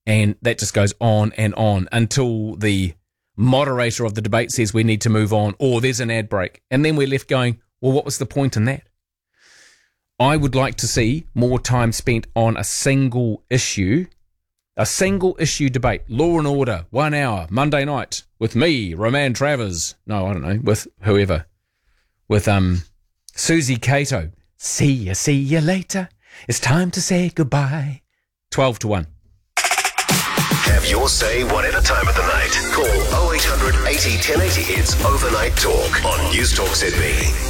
And that just goes on and on until the moderator of the debate says we need to move on, or there's an ad break. And then we're left going, well, what was the point in that? I would like to see more time spent on a single issue debate. Law and Order, 1 hour, Monday night, with me, Roman Travers. No, I don't know, with whoever. With Susie Cato. See you later. It's time to say goodbye. 12 to 1. Have your say whatever time of the night. Call 0800 80 1080. It's Overnight Talk on News Talk ZB.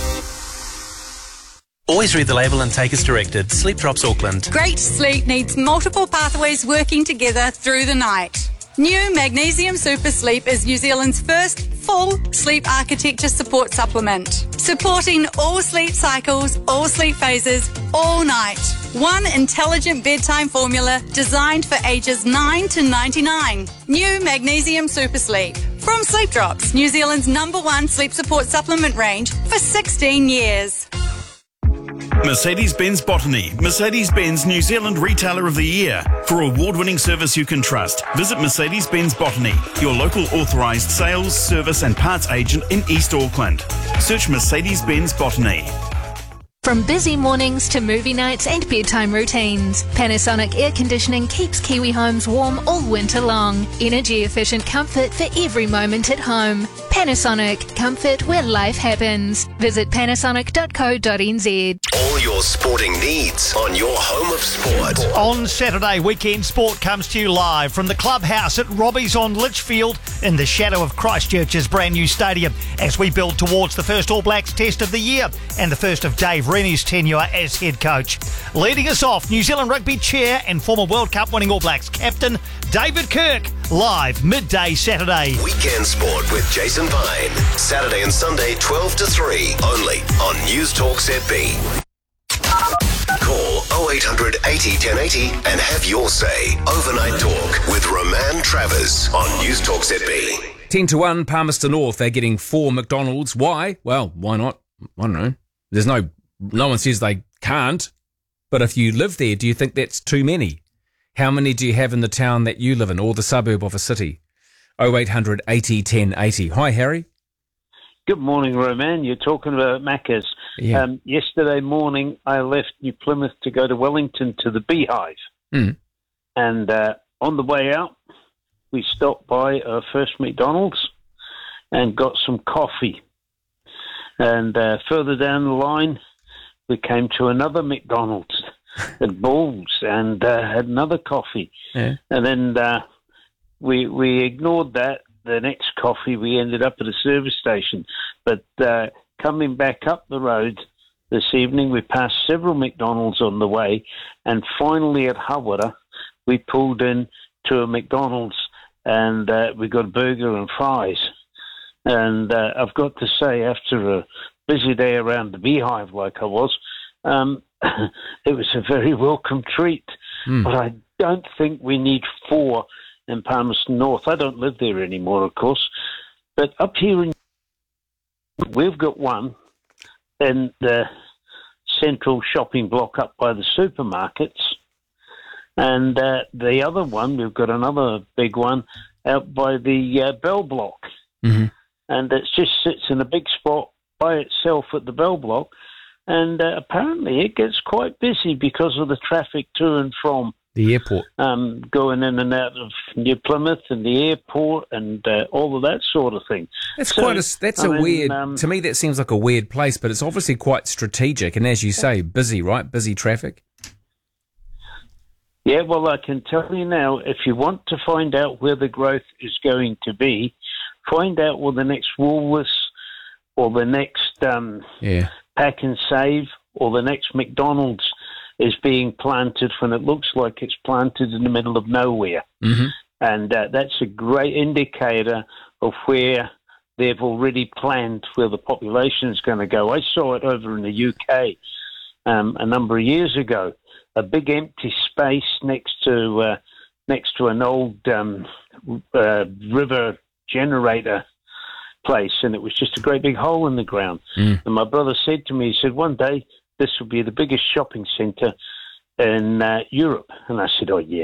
Always read the label and take as directed. Sleep Drops Auckland. Great sleep needs multiple pathways working together through the night. New Magnesium Super Sleep is New Zealand's first full sleep architecture support supplement, supporting all sleep cycles, all sleep phases, all night. One intelligent bedtime formula designed for ages 9 to 99. New Magnesium Super Sleep. From Sleep Drops, New Zealand's #1 sleep support supplement range for 16 years. Mercedes-Benz Botany, Mercedes-Benz New Zealand Retailer of the Year. For award-winning service you can trust, visit Mercedes-Benz Botany, your local authorised sales, service and parts agent in East Auckland. Search Mercedes-Benz Botany. From busy mornings to movie nights and bedtime routines, Panasonic Air Conditioning keeps Kiwi homes warm all winter long. Energy-efficient comfort for every moment at home. Panasonic, comfort where life happens. Visit panasonic.co.nz. All your sporting needs on your home of sport. On Saturday, Weekend Sport comes to you live from the clubhouse at Robbie's on Litchfield in the shadow of Christchurch's brand new stadium as we build towards the first All Blacks test of the year and the first of Dave Rennie's tenure as head coach. Leading us off, New Zealand Rugby chair and former World Cup winning All Blacks captain David Kirk, live midday Saturday. Weekend Sport with Jason Vine. Saturday and Sunday 12 to 3 only on News Talk ZB. Call 0800 80 1080 and have your say. Overnight Talk with Roman Travers on News Talk ZB. 10 to 1, Palmerston North. They're getting 4 McDonald's. Why? Well, why not? I don't know. There's no one says they can't. But if you live there, do you think that's too many? How many do you have in the town that you live in or the suburb of a city? 0800 80 1080. Hi, Harry. Good morning, Roman. You're talking about Macca's. Yeah. Yesterday morning, I left New Plymouth to go to Wellington to the Beehive. Mm. And on the way out, we stopped by our first McDonald's and got some coffee. And further down the line, we came to another McDonald's at Balls and had another coffee. Yeah. And then we ignored that. The next coffee, we ended up at a service station. But coming back up the road this evening, we passed several McDonald's on the way. And finally at Hawera, we pulled in to a McDonald's and we got a burger and fries. And I've got to say, after a busy day around the Beehive like I was, it was a very welcome treat. But I don't think we need 4 in Palmerston North. I don't live there anymore, of course. But up here, we've got one in the central shopping block up by the supermarkets. And the other one, we've got another big one out by the Bell Block. Mm-hmm. And it just sits in a big spot by itself at the Bell Block. And apparently it gets quite busy because of the traffic to and from the airport, going in and out of New Plymouth and the airport and all of that sort of thing. That's weird. To me, that seems like a weird place, but it's obviously quite strategic. And as you say, busy, right? Busy traffic. Yeah, well, I can tell you now, if you want to find out where the growth is going to be, find out where the next Woolworths or the next Pack and Save or the next McDonald's is being planted when it looks like it's planted in the middle of nowhere. Mm-hmm. And that's a great indicator of where they've already planned where the population is going to go. I saw it over in the UK a number of years ago, a big empty space next to an old river generator place, and it was just a great big hole in the ground. And my brother said to me, he said, one day this will be the biggest shopping centre in Europe. And I said, oh, yeah.